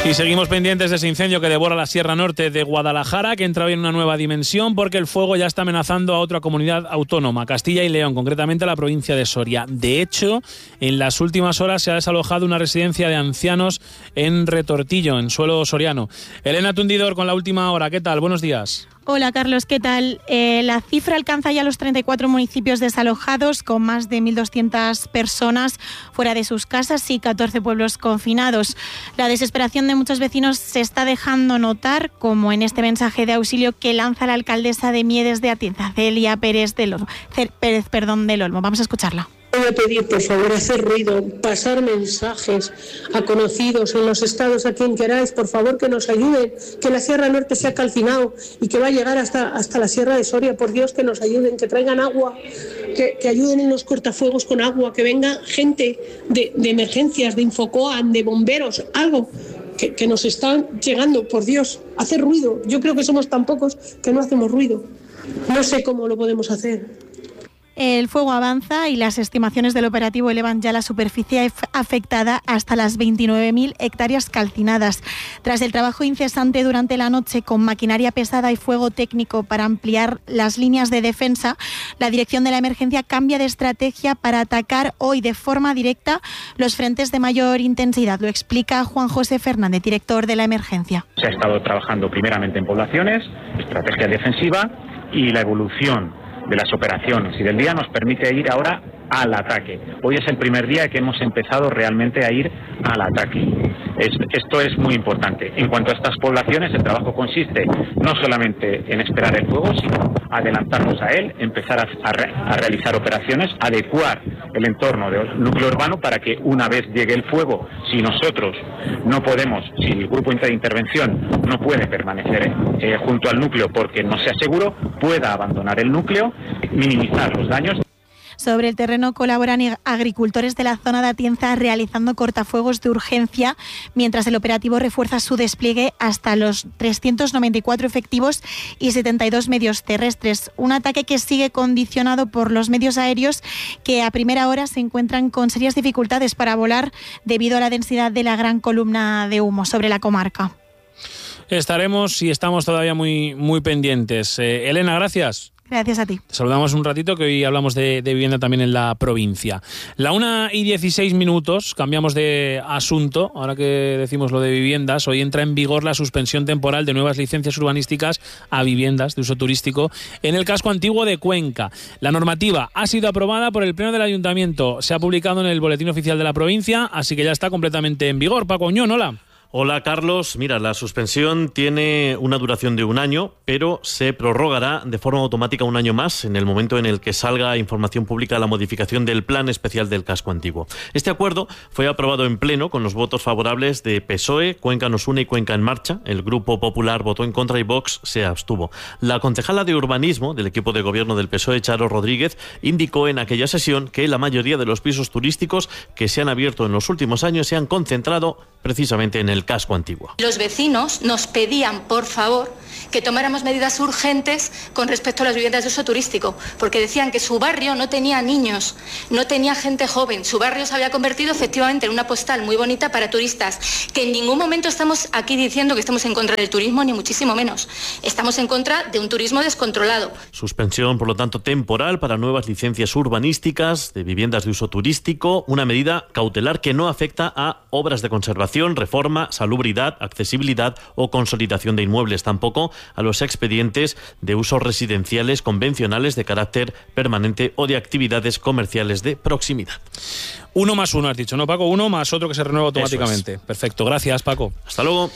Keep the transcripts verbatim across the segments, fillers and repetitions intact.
Y seguimos pendientes de ese incendio que devora la Sierra Norte de Guadalajara, que entra hoy en una nueva dimensión porque el fuego ya está amenazando a otra comunidad autónoma, Castilla y León, concretamente a la provincia de Soria. De hecho, en las últimas horas se ha desalojado una residencia de ancianos en Retortillo, en suelo soriano. Elena Tundidor con la última hora. ¿Qué tal? Buenos días. Hola Carlos, ¿qué tal? Eh, la cifra alcanza ya los treinta y cuatro municipios desalojados, con más de mil doscientas personas fuera de sus casas y catorce pueblos confinados. La desesperación de muchos vecinos se está dejando notar, como en este mensaje de auxilio que lanza la alcaldesa de Miedes de Atienza, Celia Pérez del Olmo. Pérez, perdón, del Olmo. Vamos a escucharla. Voy a pedir, por favor, hacer ruido, pasar mensajes a conocidos en los estados, a quien queráis, por favor, que nos ayuden, que la Sierra Norte se ha calcinado y que va a llegar hasta, hasta la Sierra de Soria. Por Dios, que nos ayuden, que traigan agua, que, que ayuden en los cortafuegos con agua, que venga gente de, de emergencias, de Infocoan, de bomberos, algo que, que nos están llegando. Por Dios, hacer ruido. Yo creo que somos tan pocos que no hacemos ruido. No sé cómo lo podemos hacer. El fuego avanza y las estimaciones del operativo elevan ya la superficie afectada hasta las veintinueve mil hectáreas calcinadas. Tras el trabajo incesante durante la noche con maquinaria pesada y fuego técnico para ampliar las líneas de defensa, la dirección de la emergencia cambia de estrategia para atacar hoy de forma directa los frentes de mayor intensidad. Lo explica Juan José Fernández, director de la emergencia. Se ha estado trabajando primeramente en poblaciones, estrategia defensiva, y la evolución de las operaciones y del día nos permite ir ahora al ataque. Hoy es el primer día que hemos empezado realmente a ir al ataque. Es, esto es muy importante. En cuanto a estas poblaciones, el trabajo consiste no solamente en esperar el fuego, sino adelantarnos a él, empezar a, a, re, a realizar operaciones, adecuar el entorno del núcleo urbano para que una vez llegue el fuego, si nosotros no podemos, si el grupo de intervención no puede permanecer eh, junto al núcleo porque no sea seguro, pueda abandonar el núcleo, minimizar los daños. Sobre el terreno colaboran agricultores de la zona de Atienza realizando cortafuegos de urgencia, mientras el operativo refuerza su despliegue hasta los trescientos noventa y cuatro efectivos y setenta y dos medios terrestres. Un ataque que sigue condicionado por los medios aéreos, que a primera hora se encuentran con serias dificultades para volar debido a la densidad de la gran columna de humo sobre la comarca. Estaremos y estamos todavía muy, muy pendientes. Eh, Elena, gracias. Gracias a ti. Te saludamos un ratito, que hoy hablamos de, de vivienda también en la provincia. La una y dieciséis minutos, cambiamos de asunto. Ahora que decimos lo de viviendas, hoy entra en vigor la suspensión temporal de nuevas licencias urbanísticas a viviendas de uso turístico en el casco antiguo de Cuenca. La normativa ha sido aprobada por el Pleno del Ayuntamiento. Se ha publicado en el Boletín Oficial de la Provincia, así que ya está completamente en vigor. Paco Uñón, hola. Hola Carlos, mira, la suspensión tiene una duración de un año, pero se prorrogará de forma automática un año más en el momento en el que salga información pública la modificación del Plan Especial del Casco Antiguo. Este acuerdo fue aprobado en pleno con los votos favorables de P S O E, Cuenca Nos Une y Cuenca en Marcha. El Grupo Popular votó en contra y Vox se abstuvo. La concejala de urbanismo del equipo de gobierno del P S O E, Charo Rodríguez, indicó en aquella sesión que la mayoría de los pisos turísticos que se han abierto en los últimos años se han concentrado precisamente en el casco antiguo. Los vecinos nos pedían, por favor, que tomáramos medidas urgentes con respecto a las viviendas de uso turístico, porque decían que su barrio no tenía niños, no tenía gente joven, su barrio se había convertido efectivamente en una postal muy bonita para turistas, que en ningún momento estamos aquí diciendo que estamos en contra del turismo, ni muchísimo menos. Estamos en contra de un turismo descontrolado. Suspensión, por lo tanto, temporal para nuevas licencias urbanísticas de viviendas de uso turístico, una medida cautelar que no afecta a obras de conservación, reforma, salubridad, accesibilidad o consolidación de inmuebles, tampoco a los expedientes de usos residenciales convencionales de carácter permanente o de actividades comerciales de proximidad. Uno más uno, has dicho, ¿no, Paco? Uno más otro que se renueva automáticamente. Es. Perfecto, gracias, Paco. Hasta luego.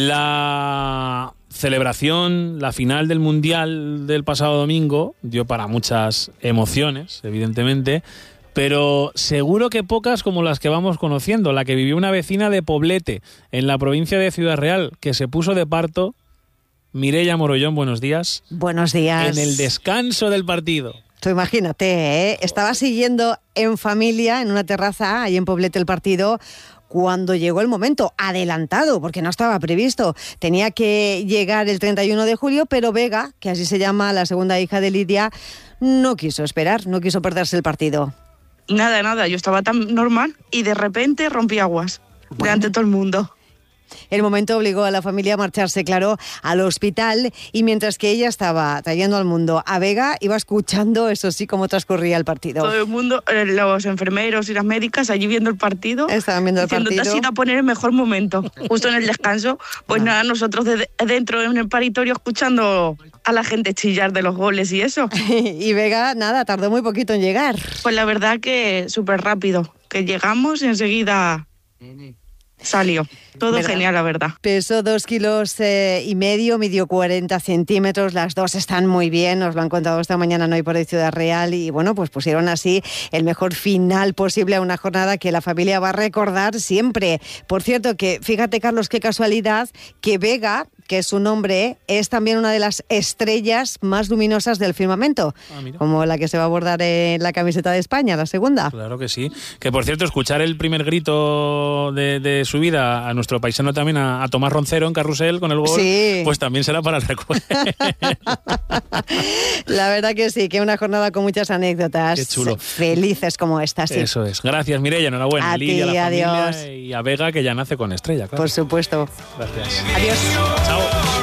La celebración, la final del Mundial del pasado domingo dio para muchas emociones, evidentemente, pero seguro que pocas como las que vamos conociendo. La que vivió una vecina de Poblete, en la provincia de Ciudad Real, que se puso de parto. Mireia Morollón, buenos días. Buenos días. En el descanso del partido. Tú imagínate, ¿eh? Estaba siguiendo en familia, en una terraza, ahí en Poblete el partido, cuando llegó el momento, adelantado, porque no estaba previsto. Tenía que llegar el treinta y uno de julio, pero Vega, que así se llama la segunda hija de Lidia, no quiso esperar, no quiso perderse el partido. Nada, nada, yo estaba tan normal y de repente rompí aguas, bueno, delante de todo el mundo. El momento obligó a la familia a marcharse, claro, al hospital, y mientras que ella estaba trayendo al mundo a Vega, iba escuchando, eso sí, cómo transcurría el partido. Todo el mundo, los enfermeros y las médicas allí viendo el partido. Estaban viendo el diciendo, partido. Te has ido a poner el mejor momento. Justo en el descanso, pues nada, nosotros de, dentro en el paritorio escuchando a la gente chillar de los goles y eso. Y Vega, nada, tardó muy poquito en llegar. Pues la verdad que súper rápido, que llegamos y enseguida salió. Todo ¿verdad? Genial, la verdad. Pesó dos kilos eh, y medio, midió cuarenta centímetros, las dos están muy bien, nos lo han contado esta mañana, no hay por ahí Ciudad Real, y bueno, pues pusieron así el mejor final posible a una jornada que la familia va a recordar siempre. Por cierto, que fíjate, Carlos, qué casualidad, que Vega, que es su nombre, es también una de las estrellas más luminosas del firmamento, ah, como la que se va a bordar en la camiseta de España, la segunda. Claro que sí. Que por cierto, escuchar el primer grito de, de su vida a nuestro paisano también, a, a Tomás Roncero en Carrusel con el gol, sí. Pues también será para el recuerdo. La verdad que sí, que una jornada con muchas anécdotas. Qué chulo. Felices como esta, sí. Eso es. Gracias, Mireia, enhorabuena. A Lidia, ti, a la adiós. Familia, y a Vega, que ya nace con estrella, claro. Por supuesto. Gracias. Adiós. Chao.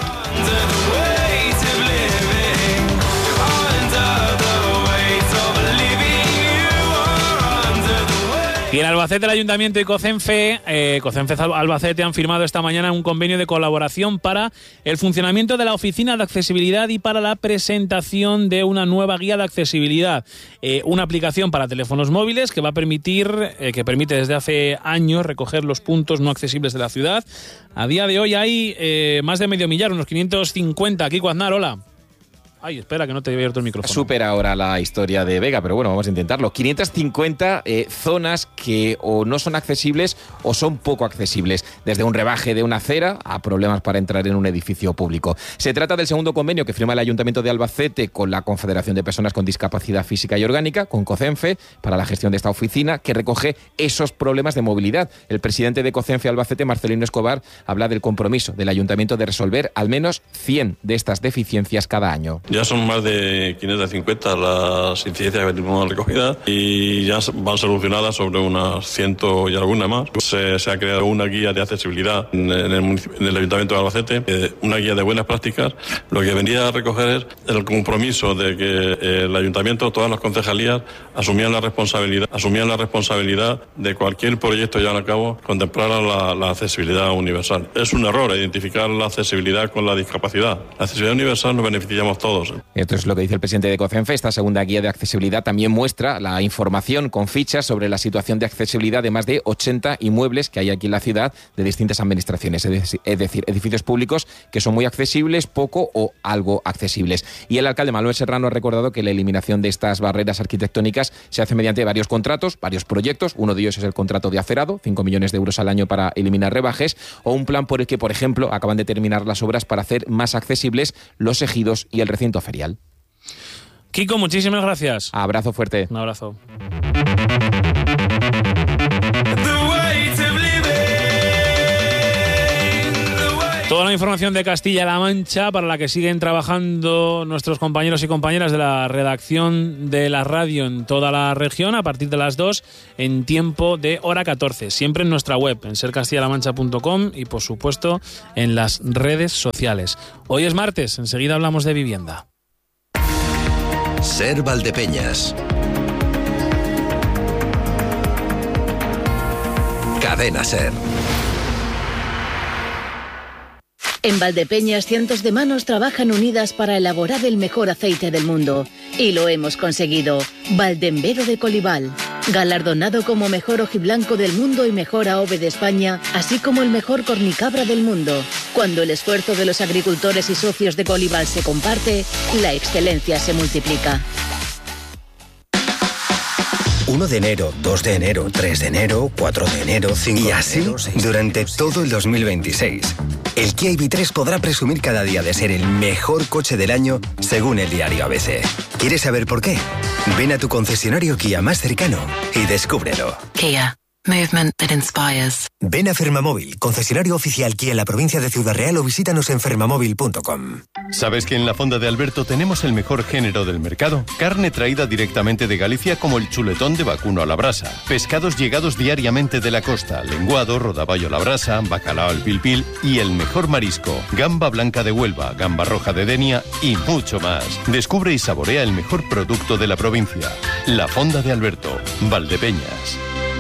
Y en Albacete, el Ayuntamiento y COCENFE, eh, COCENFE Albacete han firmado esta mañana un convenio de colaboración para el funcionamiento de la Oficina de Accesibilidad y para la presentación de una nueva guía de accesibilidad. Eh, una aplicación para teléfonos móviles que va a permitir, eh, que permite desde hace años recoger los puntos no accesibles de la ciudad. A día de hoy hay eh, más de medio millar, unos quinientos cincuenta. Kiko Aznar, hola. Ay, espera, que no te he abierto el micrófono. Supera ahora la historia de Vega, pero bueno, vamos a intentarlo. quinientas cincuenta eh, zonas que o no son accesibles o son poco accesibles, desde un rebaje de una acera a problemas para entrar en un edificio público. Se trata del segundo convenio que firma el Ayuntamiento de Albacete con la Confederación de Personas con Discapacidad Física y Orgánica, con COCENFE, para la gestión de esta oficina, que recoge esos problemas de movilidad. El presidente de COCENFE Albacete, Marcelino Escobar, habla del compromiso del Ayuntamiento de resolver al menos cien de estas deficiencias cada año. Ya son más de quinientas cincuenta las incidencias que tenemos recogidas y ya van solucionadas sobre unas ciento y alguna más. Se, se ha creado una guía de accesibilidad en el, en el Ayuntamiento de Albacete, eh, una guía de buenas prácticas. Lo que venía a recoger es el compromiso de que el Ayuntamiento, todas las concejalías, asumían la responsabilidad, asumían la responsabilidad de cualquier proyecto llevado a cabo, contemplar la, la accesibilidad universal. Es un error identificar la accesibilidad con la discapacidad. La accesibilidad universal nos beneficiamos todos. Esto es lo que dice el presidente de COCENFE. Esta segunda guía de accesibilidad también muestra la información con fichas sobre la situación de accesibilidad de más de ochenta inmuebles que hay aquí en la ciudad de distintas administraciones, es decir, edificios públicos que son muy accesibles, poco o algo accesibles. Y el alcalde Manuel Serrano ha recordado que la eliminación de estas barreras arquitectónicas se hace mediante varios contratos, varios proyectos. Uno de ellos es el contrato de acerado, cinco millones de euros al año para eliminar rebajes, o un plan por el que, por ejemplo, acaban de terminar las obras para hacer más accesibles los ejidos y el recinto ferial. Kiko, muchísimas gracias. Abrazo fuerte. Un abrazo. Toda la información de Castilla-La Mancha, para la que siguen trabajando nuestros compañeros y compañeras de la redacción de la radio en toda la región, a partir de las dos, en tiempo de hora catorce. Siempre en nuestra web, en ser castilla la mancha punto com, y por supuesto en las redes sociales. Hoy es martes, enseguida hablamos de vivienda. Ser Valdepeñas. Cadena Ser. En Valdepeñas, cientos de manos trabajan unidas para elaborar el mejor aceite del mundo. Y lo hemos conseguido. Valdembero de Colival. Galardonado como mejor ojiblanco del mundo y mejor A O V E de España, así como el mejor cornicabra del mundo. Cuando el esfuerzo de los agricultores y socios de Colival se comparte, la excelencia se multiplica. uno de enero, dos de enero, tres de enero, cuatro de enero, cinco de enero... Y así durante todo el dos mil veintiséis. El Kia I V tres podrá presumir cada día de ser el mejor coche del año según el diario A B C. ¿Quieres saber por qué? Ven a tu concesionario Kia más cercano y descúbrelo. Kia. Movement that inspires. Ven a Fermamóvil, concesionario oficial Kia en la provincia de Ciudad Real, o visítanos en fermamóvil punto com. ¿Sabes que en la Fonda de Alberto tenemos el mejor género del mercado? Carne traída directamente de Galicia, como el chuletón de vacuno a la brasa. Pescados llegados diariamente de la costa, lenguado, rodaballo a la brasa, bacalao al pil pil y el mejor marisco, gamba blanca de Huelva, gamba roja de Denia y mucho más. Descubre y saborea el mejor producto de la provincia. La Fonda de Alberto, Valdepeñas.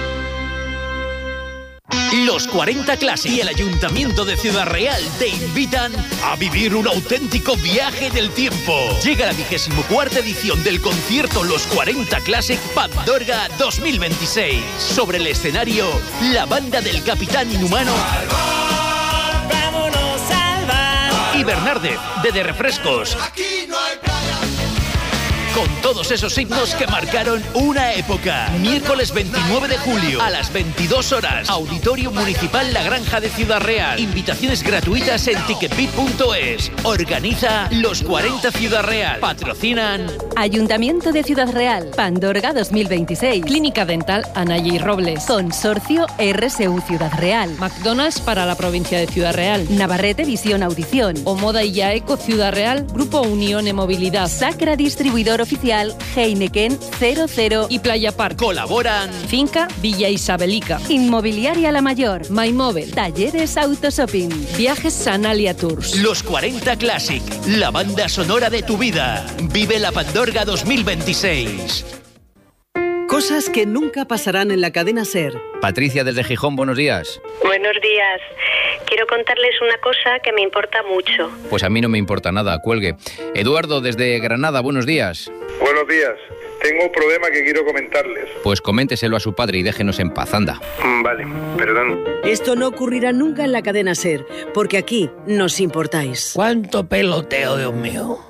Los cuarenta Classic y el Ayuntamiento de Ciudad Real te invitan a vivir un auténtico viaje del tiempo. Llega la vigésimo cuarta edición del concierto Los cuarenta Classic Pandorga dos mil veintiséis. Sobre el escenario, la banda del Capitán Inhumano Vámonos al bar. y Bernardez de De Refrescos. Aquí no hay playa. Con todos esos signos que marcaron una época. Miércoles veintinueve de julio a las veintidós horas. Auditorio Municipal La Granja de Ciudad Real. Invitaciones gratuitas en ticketbit punto es. Organiza Los cuarenta Ciudad Real. Patrocinan Ayuntamiento de Ciudad Real. Pandorga dos mil veintiséis. Clínica Dental Anaya y Robles. Consorcio R S U Ciudad Real. McDonald's para la provincia de Ciudad Real. Navarrete Visión Audición. Omoda y Yaeco Ciudad Real. Grupo Unión e Movilidad. Sacra Distribuidor Oficial Heineken cero cero y Playa Park. Colaboran Finca Villa Isabelica. Inmobiliaria La Mayor. MyMóvil. Talleres Autoshopping. Viajes Sanalia Tours. Los cuarenta Classic. La banda sonora de tu vida. Vive la Pandorga dos mil veintiséis. Cosas que nunca pasarán en la cadena SER. Patricia desde Gijón, buenos días. Buenos días. Quiero contarles una cosa que me importa mucho. Pues a mí no me importa nada, cuelgue. Eduardo desde Granada, buenos días. Buenos días. Tengo un problema que quiero comentarles. Pues coménteselo a su padre y déjenos en paz, anda. Vale, perdón. Esto no ocurrirá nunca en la cadena SER, porque aquí nos importáis. ¿Cuánto peloteo, Dios mío?